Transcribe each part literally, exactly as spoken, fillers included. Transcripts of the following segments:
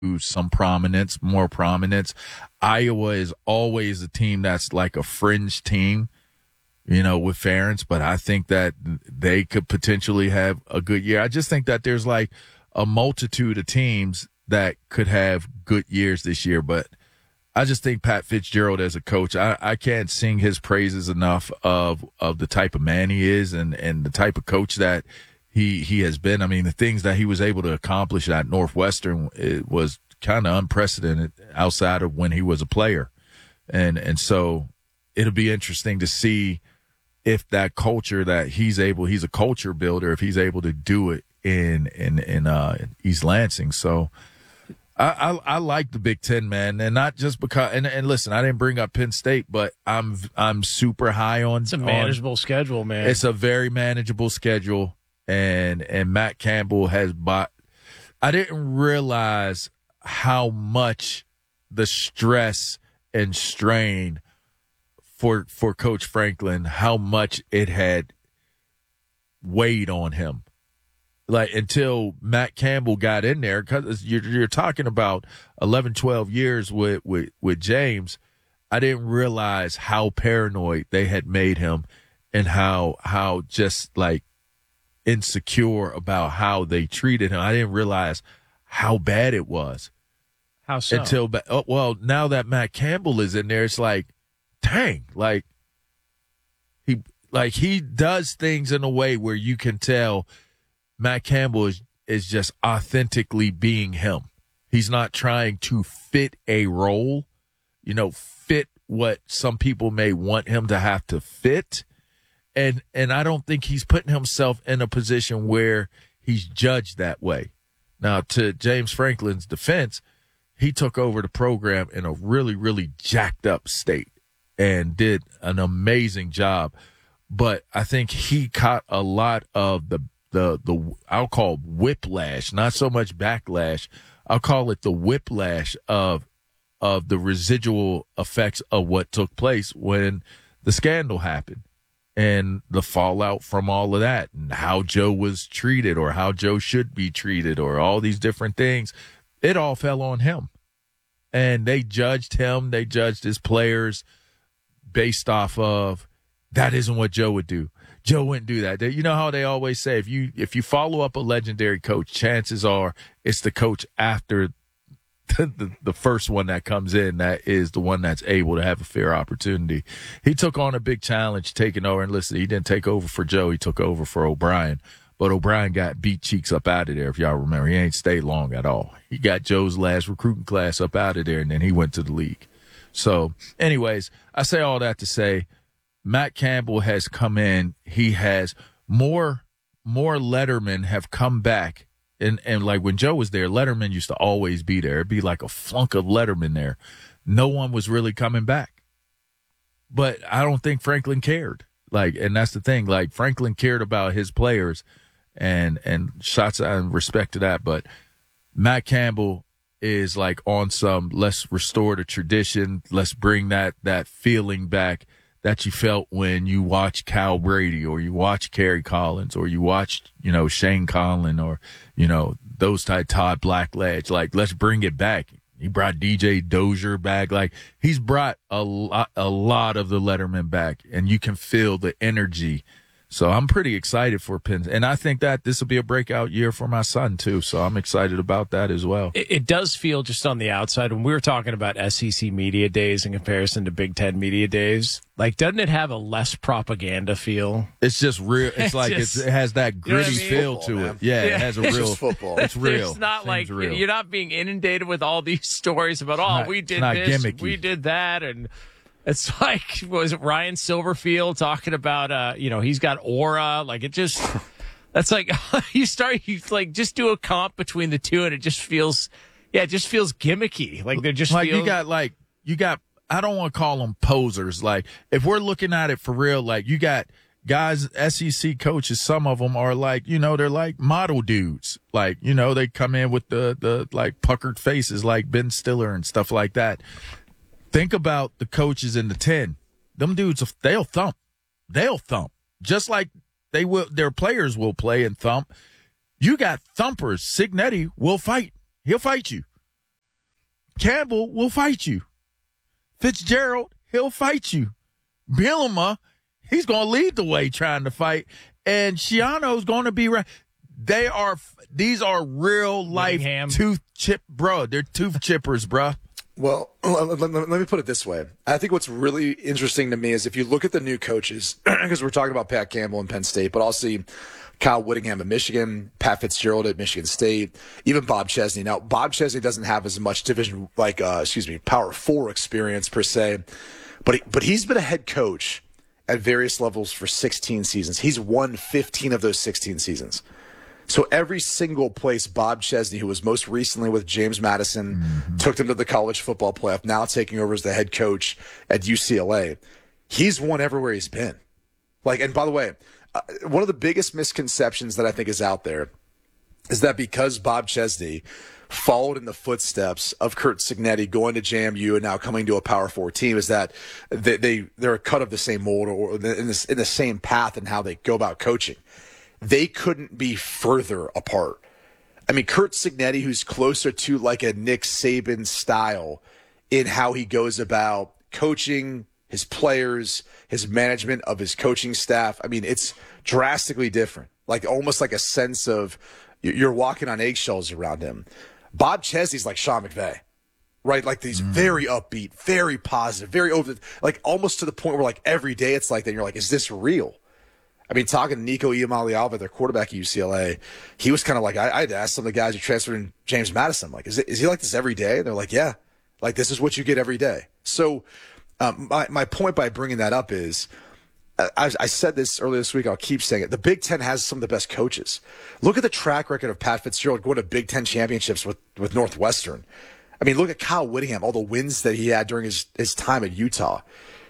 some prominence, more prominence. Iowa is always a team that's like a fringe team, you know, with Ferentz, but I think that they could potentially have a good year. I just think that there's like a multitude of teams that could have good years this year, but I just think Pat Fitzgerald as a coach, I, I can't sing his praises enough of of the type of man he is and, and the type of coach that he he has been. I mean, the things that he was able to accomplish at Northwestern, it was kind of unprecedented outside of when he was a player. And and so it'll be interesting to see if that culture that he's able, he's a culture builder, if he's able to do it in in, in uh, East Lansing. So I, I, I like the Big Ten, man, and not just because. And, and listen, I didn't bring up Penn State, but I'm I'm super high on. It's a manageable on, schedule, man. It's a very manageable schedule, and and Matt Campbell has bought. I didn't realize how much the stress and strain for for Coach Franklin, how much it had weighed on him. Like until Matt Campbell got in there, because you're, you're talking about eleven, twelve years with, with, with James. I didn't realize how paranoid they had made him and how how just like insecure about how they treated him. I didn't realize how bad it was. How so? Until, oh, well, now that Matt Campbell is in there, it's like, dang, like he like he does things in a way where you can tell Matt Campbell is, is just authentically being him. He's not trying to fit a role, you know, fit what some people may want him to have to fit. And and I don't think he's putting himself in a position where he's judged that way. Now, to James Franklin's defense, he took over the program in a really, really jacked up state and did an amazing job. But I think he caught a lot of the The the I'll call whiplash, not so much backlash. I'll call it the whiplash of of the residual effects of what took place when the scandal happened and the fallout from all of that and how Joe was treated or how Joe should be treated or all these different things. It all fell on him. And they judged him, they judged his players based off of that isn't what Joe would do. Joe wouldn't do that. You know how they always say, if you if you follow up a legendary coach, chances are it's the coach after the, the, the first one that comes in that is the one that's able to have a fair opportunity. He took on a big challenge taking over. And listen, he didn't take over for Joe. He took over for O'Brien. But O'Brien got beat cheeks up out of there, if y'all remember. He ain't stayed long at all. He got Joe's last recruiting class up out of there, and then he went to the league. So, anyways, I say all that to say, Matt Campbell has come in. He has more more Letterman have come back. And, and like when Joe was there, Letterman used to always be there. It'd be like a flunk of Letterman there. No one was really coming back. But I don't think Franklin cared. Like, and that's the thing. Like, Franklin cared about his players and, and shots and respect to that. But Matt Campbell is like on some, let's restore the tradition. Let's bring that, that feeling back that you felt when you watched Cal Brady or you watched Kerry Collins or you watched, you know, Shane Conlon or, you know, those type Todd Blackledge. Like, let's bring it back. He brought D J Dozier back. Like, he's brought a lot, a lot of the Letterman back, and you can feel the energy. So I'm pretty excited for Penn. And I think that this will be a breakout year for my son, too. So I'm excited about that as well. It, it does feel just on the outside, when we were talking about S E C media days in comparison to Big Ten media days, like, doesn't it have a less propaganda feel? It's just real. It's, It's like just, it's, it has that gritty you know what I mean? feel Football, to man. it. Yeah, Yeah. it has a It's real just football. It's real. It's not Seems like real. you're not being inundated with all these stories about, oh, not- we it's did not this, gimmicky. we did that, and it's like, was it Ryan Silverfield talking about, uh, you know, he's got aura, like it just, that's like, you start, you like just do a comp between the two, and it just feels, yeah, it just feels gimmicky. Like they're just like feels, you got like you got I don't want to call them posers. Like, if we're looking at it for real, like you got guys, S E C coaches, some of them are like, you know, they're like model dudes. Like, you know, they come in with the, the like puckered faces like Ben Stiller and stuff like that. Think about the coaches in the ten. Them dudes, they'll thump. They'll thump. Just like they will, their players will play and thump. You got thumpers. Signetti will fight. He'll fight you. Campbell will fight you. Fitzgerald, he'll fight you. Bielema, he's going to lead the way trying to fight. And Schiano's going to be right. They are, these are real life Whittingham. tooth chip, bro. They're tooth chippers, bro. Well, let, let, let me put it this way. I think what's really interesting to me is if you look at the new coaches, because we're talking about Pat Campbell in Penn State, but also Kyle Whittingham at Michigan, Pat Fitzgerald at Michigan State, even Bob Chesney. Now, Bob Chesney doesn't have as much division, like, uh, excuse me, Power Four experience per se, but he, but he's been a head coach at various levels for sixteen seasons. He's won fifteen of those sixteen seasons. So every single place Bob Chesney, who was most recently with James Madison, mm-hmm. took them to the college football playoff, now taking over as the head coach at U C L A, he's won everywhere he's been. Like, and by the way, uh, one of the biggest misconceptions that I think is out there is that because Bob Chesney followed in the footsteps of Curt Cignetti going to J M U and now coming to a Power Four team, is that they, they they're a cut of the same mold or in, this, in the same path in how they go about coaching. They couldn't be further apart. I mean, Curt Cignetti, who's closer to like a Nick Saban style in how he goes about coaching his players, his management of his coaching staff. I mean, it's drastically different, like almost like a sense of you're walking on eggshells around him. Bob Chesney's like Sean McVay, right? Like he's mm. very upbeat, very positive, very over, like almost to the point where like every day it's like that. And you're like, is this real? I mean, talking to Nico Iamaleava, their quarterback at U C L A, he was kind of like, I, I had to ask some of the guys who transferred in James Madison, like, is it, is he like this every day? And they're like, yeah, like this is what you get every day. So um, my, my point by bringing that up is, I, I said this earlier this week, I'll keep saying it. The Big Ten has some of the best coaches. Look at the track record of Pat Fitzgerald going to Big Ten championships with, with Northwestern. I mean, look at Kyle Whittingham, all the wins that he had during his, his time at Utah.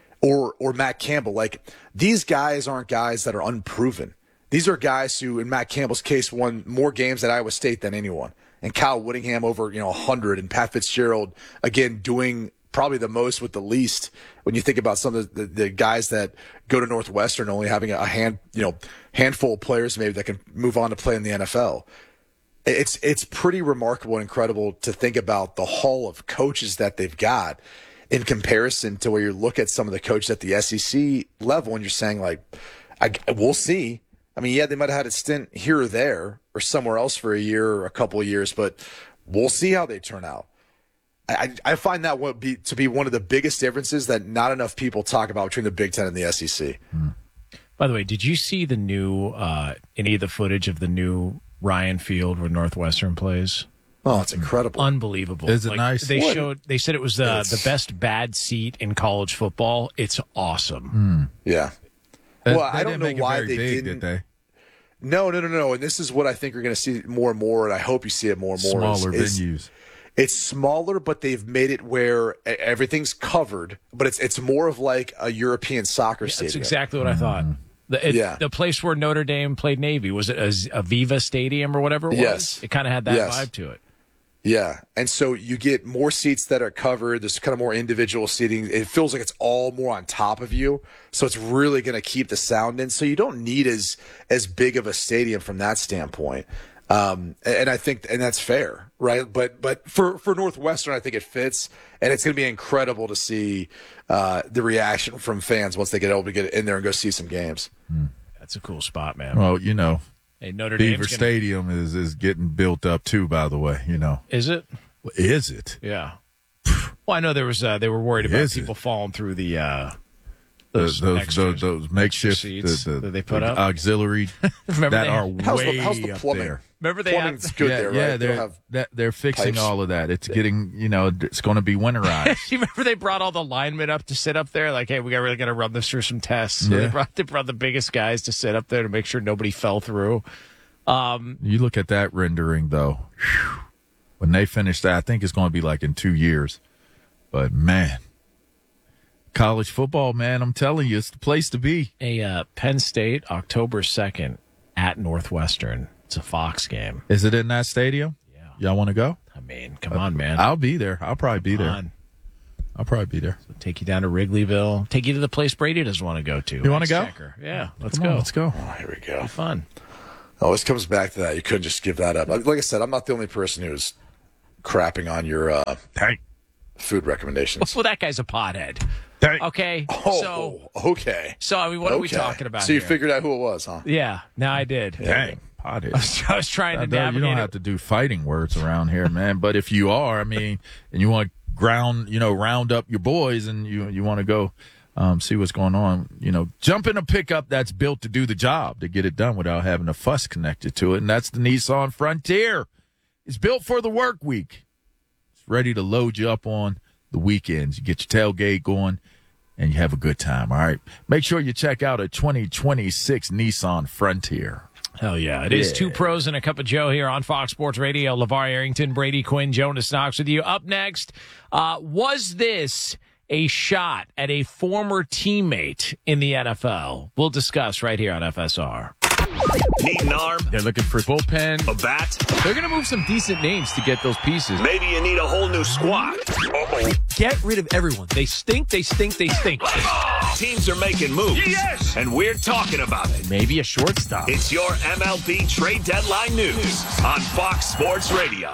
Or or Matt Campbell. Like, these guys aren't guys that are unproven. These are guys who, in Matt Campbell's case, won more games at Iowa State than anyone. And Kyle Whittingham over, you know, one hundred. And Pat Fitzgerald, again, doing probably the most with the least when you think about some of the, the, the guys that go to Northwestern only having a hand, you know, handful of players maybe that can move on to play in the N F L. It's, it's pretty remarkable and incredible to think about the haul of coaches that they've got in comparison to where you look at some of the coaches at the S E C level and you're saying, like, I, we'll see. I mean, yeah, they might have had a stint here or there or somewhere else for a year or a couple of years, but we'll see how they turn out. I, I find that would be to be one of the biggest differences that not enough people talk about between the Big Ten and the S E C. Hmm. By the way, did you see the new, uh, any of the footage of the new Ryan Field where Northwestern plays? Oh, it's incredible. Unbelievable. Is it like, nice? They what? showed, they said it was the, It's... the best bad seat in college football. It's awesome. Mm. Yeah. That, well, they I don't know why they big, didn't. Did they? No, no, no, no. And this is what I think you're going to see more and more, and I hope you see it more and more. Smaller is, venues. Is, it's smaller, but they've made it where everything's covered, but it's it's more of like a European soccer Yeah, stadium. that's exactly what I thought. The, it, yeah. the place where Notre Dame played Navy, was it a, Aviva Stadium or whatever it was? Yes. It kind of had that yes. vibe to it. Yeah, and so you get more seats that are covered. There's kind of more individual seating. It feels like it's all more on top of you, so it's really going to keep the sound in. So you don't need as as big of a stadium from that standpoint. Um, and I think, and that's fair, right? But but for for Northwestern, I think it fits, and it's going to be incredible to see uh, the reaction from fans once they get able to get in there and go see some games. That's a cool spot, man. Well, you know. Hey, Notre Beaver Dame's gonna... Stadium is, is getting built up too, by the way, you know. Is it? Is it? Yeah. Well, I know there was uh, they were worried about is people it? falling through the uh, those those, those, extras, those, those makeshift seats the, the, that they put the up. auxiliary Remember that they, are How's way the, how's the up plumbing? there. Remember they Plumbing's have, good yeah, there, yeah, right? they're have that, they're fixing pipes. all of that. It's getting, you know, it's going to be winterized. you remember they brought all the linemen up to sit up there? Like, hey, we got really got to run this through some tests. So Yeah. they brought they brought the biggest guys to sit up there to make sure nobody fell through. Um, You look at that rendering, though. Whew, when they finish that, I think it's going to be like in two years. But, man, college football, man, I'm telling you, it's the place to be. a uh, Penn State, October second at Northwestern. It's a Fox game. Is it in that stadium? Yeah. Y'all want to go? I mean, come on, man. I'll be there. I'll probably be Come there. on. I'll probably be there. Take you down to Wrigleyville. Take you to the place Brady doesn't want to go to. You wanna go? Exchequer. Yeah, let's Come go. on, let's go. Oh, here we go. Be fun. Always comes back to that. You couldn't just give that up. Like I said, I'm not the only person who's crapping on your uh, Hey. food recommendations. Well, that guy's a pothead. Dang. Okay. Oh, so, okay. so I mean, what okay. are we talking about So you here? figured out who it was, huh? Yeah. Now I did. Dang. Pothead. I was, I was trying to I know navigate. you don't it. have to do fighting words around here, man. But if you are, I mean, and you want to ground, you know, round up your boys, and you you want to go um, see what's going on, you know, jump in a pickup that's built to do the job, to get it done without having a fuss connected to it, and that's the Nissan Frontier. It's built for the work week. It's ready to load you up on the weekends. You get your tailgate going, and you have a good time. All right, make sure you check out a twenty twenty-six Nissan Frontier. Hell yeah. It is Two Pros and a Cup of Joe here on Fox Sports Radio. LeVar Arrington, Brady Quinn, Jonas Knox with you. Up next, uh, was this a shot at a former teammate in the N F L? We'll discuss right here on F S R. Need an arm? They're looking for bullpen. A bat? They're going to move some decent names to get those pieces. Maybe you need a whole new squad. Uh-oh. Get rid of everyone. They stink, they stink, they stink. Teams are making moves. Yes! And we're talking about it. Maybe a shortstop. It's your M L B trade deadline news on Fox Sports Radio.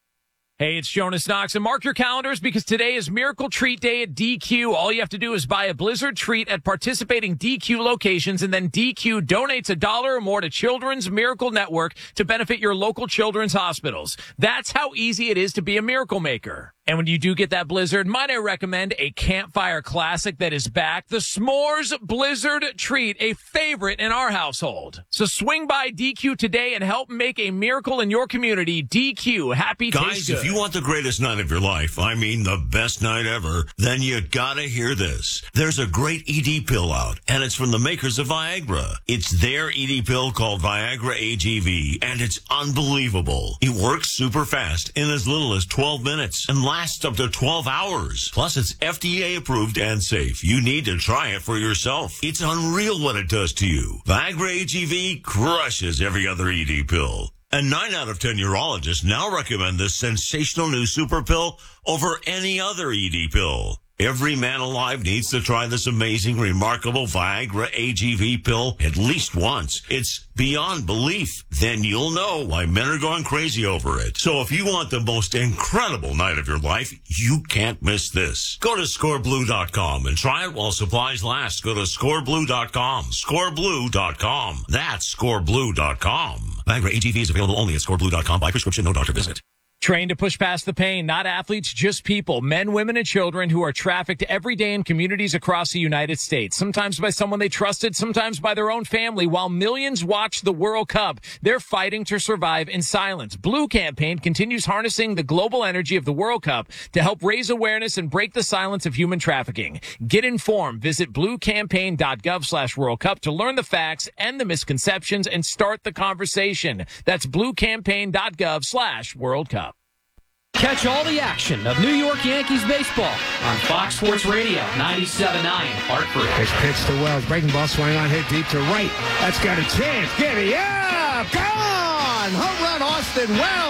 Hey, it's Jonas Knox, and mark your calendars because today is Miracle Treat Day at D Q. All you have to do is buy a Blizzard treat at participating D Q locations, and then D Q donates a dollar or more to Children's Miracle Network to benefit your local children's hospitals. That's how easy it is to be a miracle maker. And when you do get that Blizzard, might I recommend a campfire classic that is back, the S'mores Blizzard Treat, a favorite in our household. So swing by D Q today and help make a miracle in your community. D Q, happy Guys, taste good. if you want the greatest night of your life, I mean the best night ever, then you gotta hear this. There's a great E D pill out, and it's from the makers of Viagra. It's their E D pill called Viagra A G V, and it's unbelievable. It works super fast in as little as twelve minutes and lasts up to twelve hours. Plus, it's F D A approved and safe. You need to try it for yourself. It's unreal what it does to you. Viagra A G V crushes every other E D pill. And nine out of ten urologists now recommend this sensational new super pill over any other E D pill. Every man alive needs to try this amazing, remarkable Viagra A G V pill at least once. It's beyond belief. Then you'll know why men are going crazy over it. So if you want the most incredible night of your life, you can't miss this. Go to score blue dot com and try it while supplies last. Go to score blue dot com. score blue dot com. That's score blue dot com. Viagra A G V is available only at score blue dot com by prescription, no doctor visit. Trained to push past the pain, not athletes, just people, men, women, and children who are trafficked every day in communities across the United States, sometimes by someone they trusted, sometimes by their own family. While millions watch the World Cup, they're fighting to survive in silence. Blue Campaign continues harnessing the global energy of the World Cup to help raise awareness and break the silence of human trafficking. Get informed. Visit bluecampaign.gov slash World Cup to learn the facts and the misconceptions and start the conversation. That's bluecampaign.gov slash World Cup. Catch all the action of New York Yankees baseball on Fox Sports Radio, ninety-seven point nine Hartford. It's pitch to Wells. Breaking ball swing on, hit deep to right. That's got a chance. Get it. Yeah! Gone! Home run, Austin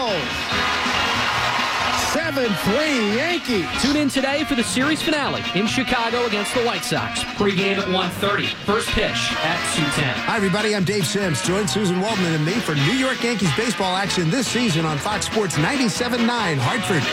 Wells. seven three Yankees. Tune in today for the series finale in Chicago against the White Sox. Pre-game at one thirty. First pitch at two ten. Hi, everybody. I'm Dave Sims. Join Susan Waldman and me for New York Yankees baseball action this season on Fox Sports ninety-seven point nine Hartford.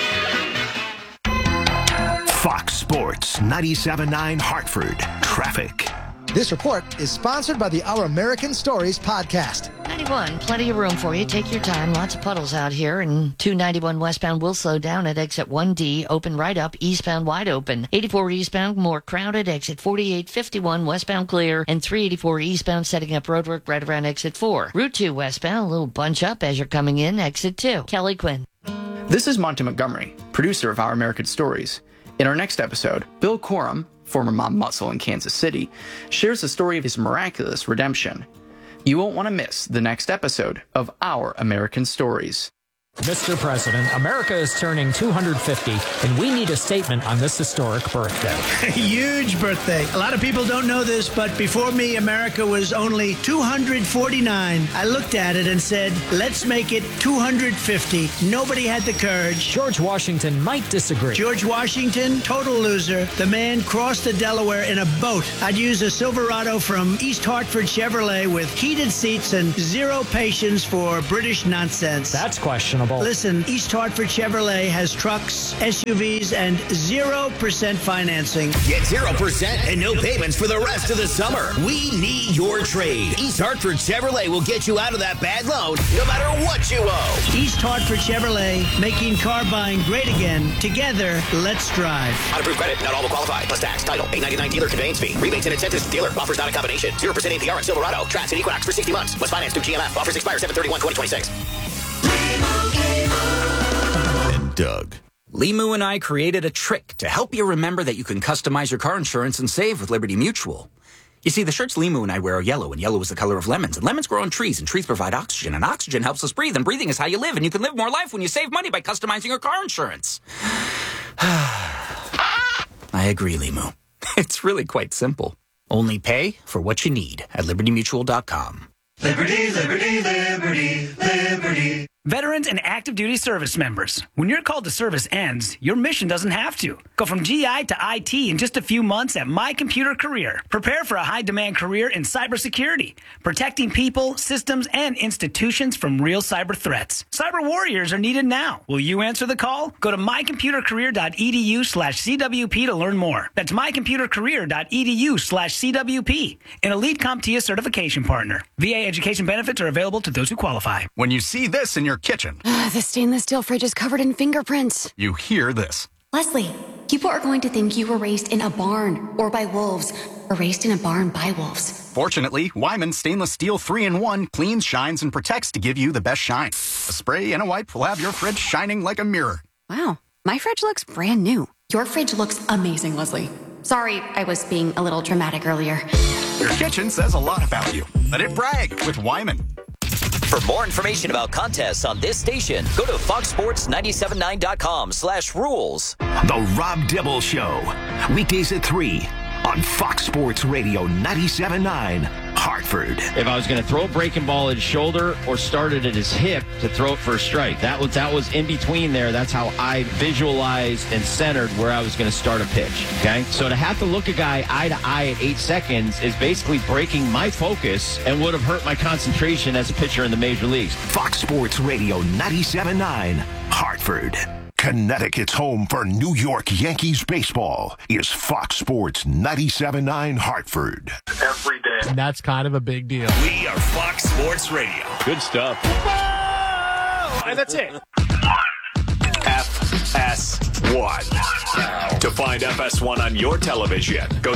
Fox Sports ninety-seven point nine Hartford. Traffic. This report is sponsored by the Our American Stories podcast. ninety-one, plenty of room for you. Take your time. Lots of puddles out here. And two ninety-one westbound will slow down at exit one D. Open right up. Eastbound wide open. eighty-four eastbound more crowded. Exit forty-eight fifty-one westbound clear. And three eighty-four eastbound setting up roadwork right around exit four. Route two westbound, a little bunch up as you're coming in. Exit two. Kelly Quinn. This is Monty Montgomery, producer of Our American Stories. In our next episode, Bill Corum, former mob muscle in Kansas City, shares the story of his miraculous redemption. You won't want to miss the next episode of Our American Stories. Mister President, America is turning two hundred fifty, and we need a statement on this historic birthday. Huge birthday. A lot of people don't know this, but before me, America was only two hundred forty-nine. I looked at it and said, let's make it two hundred fifty. Nobody had the courage. George Washington might disagree. George Washington, total loser. The man crossed the Delaware in a boat. I'd use a Silverado from East Hartford Chevrolet with heated seats and zero patience for British nonsense. That's questionable. both. Listen, East Hartford Chevrolet has trucks, S U Vs, and zero percent financing. Get zero percent and no payments for the rest of the summer. We need your trade. East Hartford Chevrolet will get you out of that bad loan no matter what you owe. East Hartford Chevrolet, making car buying great again. Together, let's drive. On approved credit, not all will qualify. Plus tax, title, eight ninety-nine dealer conveyance fee. Rebates and incentives dealer. Offers not a combination. zero percent A P R on Silverado, Trax, and Equinox for sixty months. Must finance through G M F. Offers expire seven thirty-one twenty twenty-six. And Doug. Limu and I created a trick to help you remember that you can customize your car insurance and save with Liberty Mutual. You see, the shirts Limu and I wear are yellow, and yellow is the color of lemons. And lemons grow on trees, and trees provide oxygen, and oxygen helps us breathe, and breathing is how you live, and you can live more life when you save money by customizing your car insurance. I agree, Limu. It's really quite simple. Only pay for what you need at liberty mutual dot com. Liberty, liberty, liberty, liberty. Veterans and active duty service members, when your call to service ends, your mission doesn't have to. Go from G I to I T in just a few months at My Computer Career. Prepare for a high-demand career in cybersecurity, protecting people, systems, and institutions from real cyber threats. Cyber warriors are needed now. Will you answer the call? Go to my computer career dot e d u slash c w p to learn more. That's my computer career dot e d u slash c w p. An elite CompTIA certification partner. V A education benefits are available to those who qualify. When you see this in your kitchen, the stainless steel fridge is covered in fingerprints. you hear this. Leslie, people are going to think you were raised in a barn or by wolves, or raised in a barn by wolves. Fortunately, Wyman Stainless Steel three in one cleans, shines, and protects to give you the best shine. A spray and a wipe will have your fridge shining like a mirror. Wow, my fridge looks brand new. Your fridge looks amazing, Leslie. Sorry, I was being a little dramatic earlier. Your kitchen says a lot about you. Let it brag with Wyman. For more information about contests on this station, go to fox sports nine seven nine dot com slash rules. The Rob Dibble Show. Weekdays at three on Fox Sports Radio ninety-seven point nine, Hartford. If I was going to throw a breaking ball at his shoulder or start it at his hip to throw it for a strike, that was that was in between there. That's how I visualized and centered where I was going to start a pitch. Okay, so to have to look a guy eye to eye at eight seconds is basically breaking my focus and would have hurt my concentration as a pitcher in the major leagues. Fox Sports Radio ninety-seven point nine, Hartford. Connecticut's home for New York Yankees baseball is Fox Sports ninety-seven point nine Hartford. Every day. And that's kind of a big deal. We are Fox Sports Radio. Good stuff. And that's it. F S one. To find F S one on your television, go to